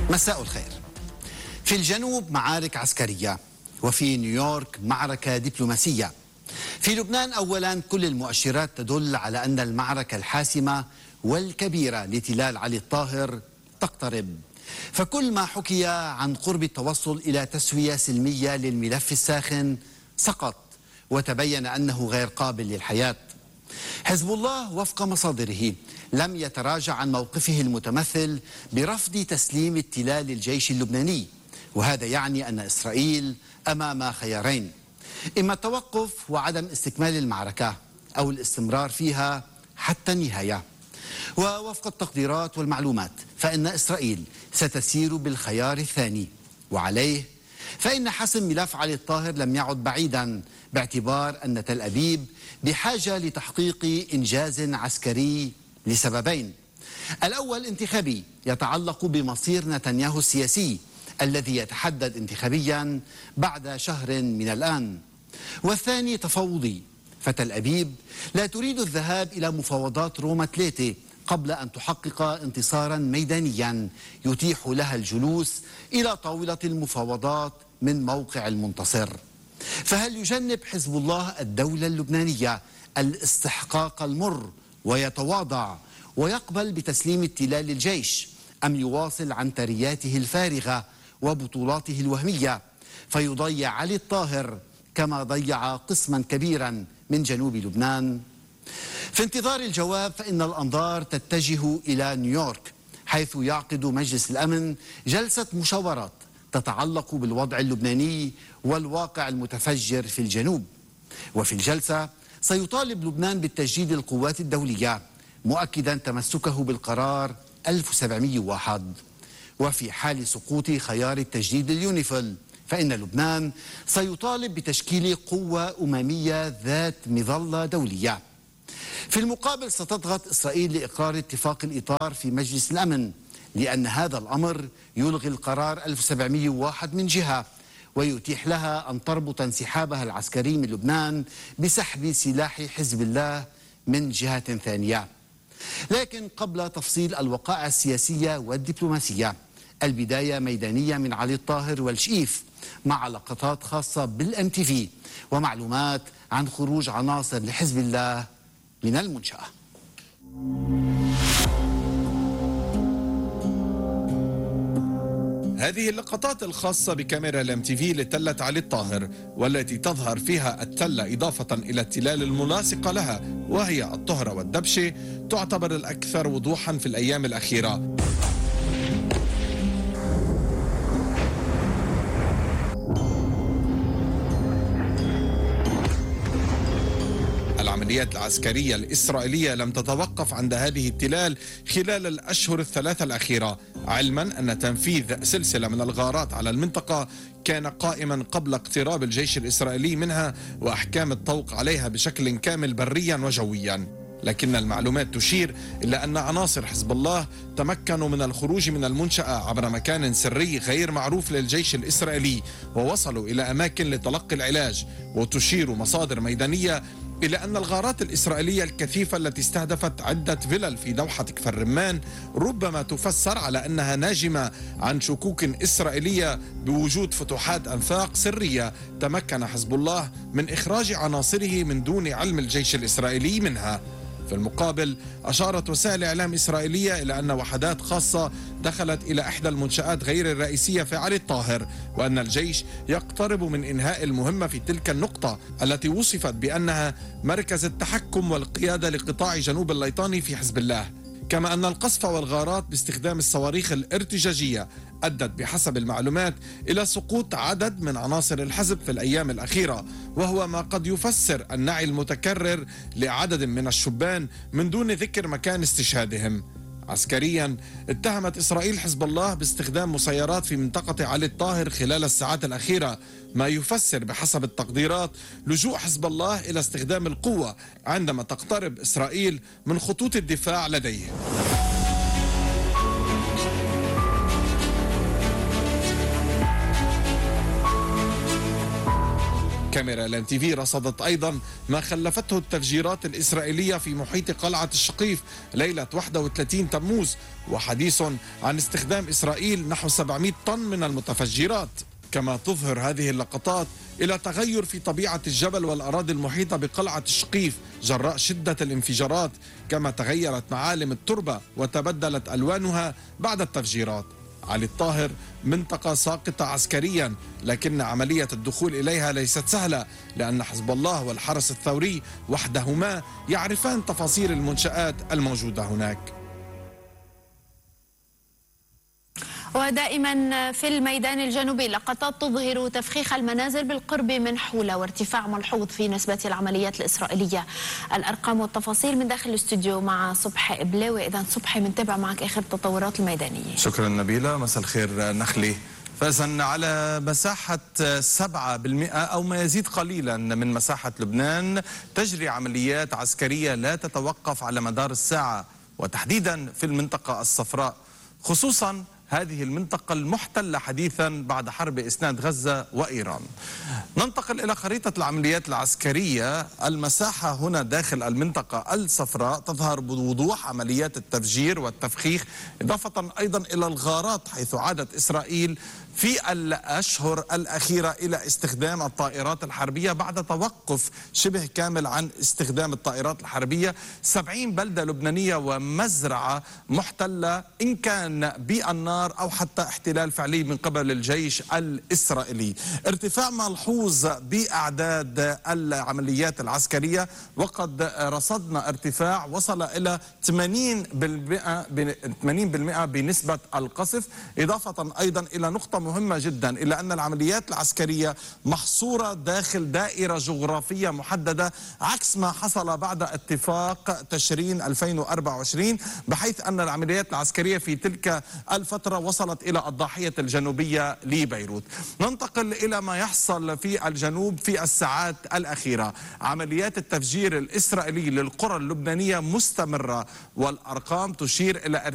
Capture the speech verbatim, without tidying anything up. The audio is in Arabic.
مساء الخير. في الجنوب معارك عسكرية، وفي نيويورك معركة دبلوماسية. في لبنان أولا كل المؤشرات تدل على أن المعركة الحاسمة والكبيرة لتلال علي الطاهر تقترب، فكل ما حكي عن قرب التوصل إلى تسوية سلمية للملف الساخن سقط وتبين أنه غير قابل للحياة. حزب الله وفق مصادره لم يتراجع عن موقفه المتمثل برفض تسليم التلال للجيش اللبناني، وهذا يعني أن إسرائيل أمام خيارين: إما التوقف وعدم استكمال المعركة أو الاستمرار فيها حتى النهاية. ووفق التقديرات والمعلومات فإن إسرائيل ستسير بالخيار الثاني، وعليه فإن حسم ملف علي الطاهر لم يعد بعيدا، باعتبار أن تل أبيب بحاجة لتحقيق إنجاز عسكري لسببين: الأول انتخابي يتعلق بمصير نتنياهو السياسي الذي يتحدد انتخابيا بعد شهر من الآن، والثاني تفاوضي، فتل أبيب لا تريد الذهاب إلى مفاوضات روما ثلاثة قبل أن تحقق انتصارا ميدانيا يتيح لها الجلوس إلى طاولة المفاوضات من موقع المنتصر. فهل يجنب حزب الله الدولة اللبنانية الاستحقاق المر ويتواضع ويقبل بتسليم التلال للجيش، أم يواصل عنترياته الفارغة وبطولاته الوهمية فيضيع علي الطاهر كما ضيع قسما كبيرا من جنوب لبنان؟ في انتظار الجواب فإن الأنظار تتجه إلى نيويورك، حيث يعقد مجلس الأمن جلسة مشاورات تتعلق بالوضع اللبناني والواقع المتفجر في الجنوب. وفي الجلسة سيطالب لبنان بالتجديد القوات الدولية، مؤكدا تمسكه بالقرار ألف وسبعمئة وواحد. وفي حال سقوط خيار التجديد اليونيفيل فإن لبنان سيطالب بتشكيل قوة أممية ذات مظلة دولية. في المقابل ستضغط إسرائيل لإقرار اتفاق الإطار في مجلس الأمن، لأن هذا الأمر يلغي القرار ألف وسبعمئة وواحد من جهة ويتيح لها أن تربط انسحابها العسكري من لبنان بسحب سلاح حزب الله من جهة ثانية. لكن قبل تفصيل الوقائع السياسية والدبلوماسية، البداية ميدانية من علي الطاهر والشئيف، مع لقطات خاصة بالام تي في ومعلومات عن خروج عناصر لحزب الله من المنشأة. هذه اللقطات الخاصة بكاميرا الام تي في لتلة علي الطاهر، والتي تظهر فيها التلة إضافة إلى التلال الملاصقة لها وهي الطهرة والدبشة، تعتبر الأكثر وضوحا في الأيام الأخيرة. العمليات العسكرية الإسرائيلية لم تتوقف عند هذه التلال خلال الأشهر الثلاثة الأخيرة، علما أن تنفيذ سلسلة من الغارات على المنطقة كان قائما قبل اقتراب الجيش الإسرائيلي منها وأحكام الطوق عليها بشكل كامل بريا وجويا. لكن المعلومات تشير إلى أن عناصر حزب الله تمكنوا من الخروج من المنشأة عبر مكان سري غير معروف للجيش الإسرائيلي ووصلوا إلى أماكن لتلقي العلاج. وتشير مصادر ميدانية إلى أن الغارات الإسرائيلية الكثيفة التي استهدفت عدة فلل في دوحة كفر رمان ربما تفسر على أنها ناجمة عن شكوك إسرائيلية بوجود فتوحات أنفاق سرية تمكن حزب الله من إخراج عناصره من دون علم الجيش الإسرائيلي منها. في المقابل أشارت وسائل إعلام إسرائيلية إلى أن وحدات خاصة دخلت إلى إحدى المنشآت غير الرئيسية في علي الطاهر، وأن الجيش يقترب من إنهاء المهمة في تلك النقطة التي وصفت بأنها مركز التحكم والقيادة لقطاع جنوب الليطاني في حزب الله. كما أن القصف والغارات باستخدام الصواريخ الارتجاجية أدت بحسب المعلومات إلى سقوط عدد من عناصر الحزب في الأيام الأخيرة، وهو ما قد يفسر النعي المتكرر لعدد من الشبان من دون ذكر مكان استشهادهم. عسكريا اتهمت إسرائيل حزب الله باستخدام مسيرات في منطقة علي الطاهر خلال الساعات الأخيرة، ما يفسر بحسب التقديرات لجوء حزب الله إلى استخدام القوة عندما تقترب إسرائيل من خطوط الدفاع لديه. كاميرا ال إن تي في رصدت أيضا ما خلفته التفجيرات الإسرائيلية في محيط قلعة الشقيف ليلة واحد وثلاثين تموز، وحديث عن استخدام إسرائيل نحو سبعمئة طن من المتفجرات. كما تظهر هذه اللقطات إلى تغير في طبيعة الجبل والأراضي المحيطة بقلعة الشقيف جراء شدة الانفجارات، كما تغيرت معالم التربة وتبدلت ألوانها بعد التفجيرات. علي الطاهر منطقة ساقطة عسكريا، لكن عملية الدخول إليها ليست سهلة، لأن حزب الله والحرس الثوري وحدهما يعرفان تفاصيل المنشآت الموجودة هناك. ودائما في الميدان الجنوبي لقطات تظهر تفخيخ المنازل بالقرب من حولة وارتفاع ملحوظ في نسبة العمليات الإسرائيلية. الأرقام والتفاصيل من داخل الاستوديو مع صبحي إبلاوي. إذا صبحي منتابع معك آخر التطورات الميدانية. شكرا نبيلة، مساء الخير نخلي. فإذن على مساحة سبعة بالمئة أو ما يزيد قليلا من مساحة لبنان تجري عمليات عسكرية لا تتوقف على مدار الساعة، وتحديدا في المنطقة الصفراء، خصوصا هذه المنطقة المحتلة حديثا بعد حرب إسناد غزة وإيران. ننتقل إلى خريطة العمليات العسكرية. المساحة هنا داخل المنطقة الصفراء تظهر بوضوح عمليات التفجير والتفخيخ، إضافة أيضا إلى الغارات، حيث عادت إسرائيل في الأشهر الأخيرة إلى استخدام الطائرات الحربية بعد توقف شبه كامل عن استخدام الطائرات الحربية. سبعين بلدة لبنانية ومزرعة محتلة، إن كان بالنار أو حتى احتلال فعلي من قبل الجيش الإسرائيلي. ارتفاع ملحوظ بأعداد العمليات العسكرية، وقد رصدنا ارتفاع وصل إلى ثمانين بالمئة بنسبة القصف، إضافة أيضا إلى نقطة مهمة جدا، إلا أن العمليات العسكرية محصورة داخل دائرة جغرافية محددة، عكس ما حصل بعد اتفاق تشرين ألفين وأربعة وعشرين، بحيث أن العمليات العسكرية في تلك الفترة وصلت إلى الضاحية الجنوبية لبيروت. ننتقل إلى ما يحصل في الجنوب في الساعات الأخيرة. عمليات التفجير الإسرائيلي للقرى اللبنانية مستمرة، والأرقام تشير إلى